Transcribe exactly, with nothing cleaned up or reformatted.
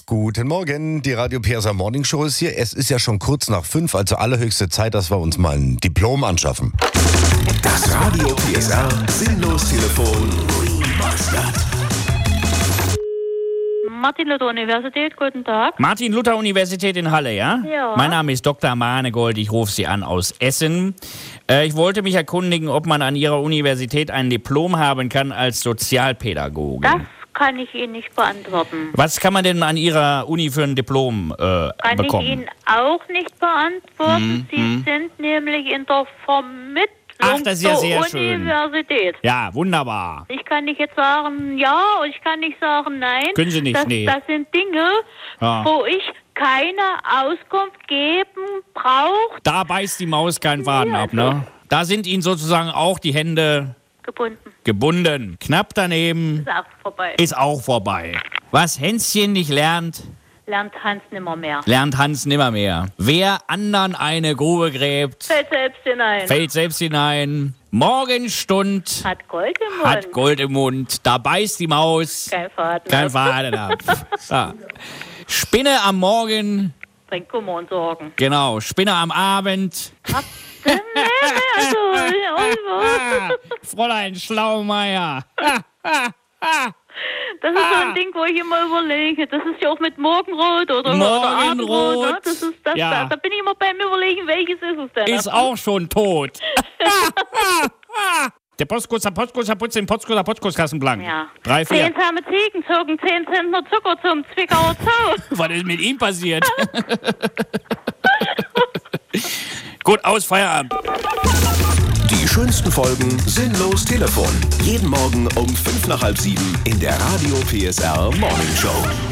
Guten Morgen, die Radio P S R Morning Show ist hier. Es ist ja schon kurz nach fünf, also allerhöchste Zeit, dass wir uns mal ein Diplom anschaffen. Das Radio P S R Sinnlos-Telefon Remastered. Martin-Luther-Universität, guten Tag. Martin-Luther-Universität in Halle, ja? Ja. Mein Name ist Doktor Manegold, ich rufe Sie an aus Essen. Äh, ich wollte mich erkundigen, ob man an Ihrer Universität ein Diplom haben kann als Sozialpädagoge. Das kann ich Ihnen nicht beantworten. Was kann man denn an Ihrer Uni für ein Diplom äh, Kann bekommen? ich Ihnen auch nicht beantworten. Hm, Sie hm. sind nämlich in der Vermittlung Ach, das ist ja zur sehr schön. Universität. Ja, wunderbar. Ich kann nicht jetzt sagen ja und ich kann nicht sagen nein. Können Sie nicht, das, nee. Das sind Dinge, Ja. wo ich keine Auskunft geben brauche. Da beißt die Maus keinen Faden Ja, ab, ne? Da sind Ihnen sozusagen auch die Hände Gebunden. gebunden. Knapp daneben Ist auch vorbei. ist auch vorbei. Was Hänschen nicht lernt, Lernt Hans nimmer mehr. lernt Hans nimmermehr. Wer anderen eine Grube gräbt, Fällt selbst hinein. fällt selbst hinein. Morgenstund Hat Gold im Mund. hat Gold im Mund. Da beißt die Maus Kein Faden. kein Faden ab. Ja. Spinne am Morgen, Bringt Kummer und Sorgen. genau. Spinne am Abend. Also, Ah, Fräulein Schlaumeier. das ist so ein Ding, wo ich immer überlege. Das ist ja auch mit Morgenrot oder, oder Abendrot. Morgenrot. Ne? Das ist das, Ja. da, da bin ich immer beim Überlegen, welches ist es denn? Ist auch schon tot. Der Postkosser, Postkosser putzt den Postkosser, Postkosskassen blank. Ja. Drei, vier. Zehn zahme Ziegen zogen zehn Zentner Zucker zum Zwickauer Zoo. Was ist mit ihm passiert? Gut, aus, Feierabend. Die schönsten Folgen Sinnlos Telefon. Jeden Morgen um fünf nach halb sieben in der Radio P S R Morning Show.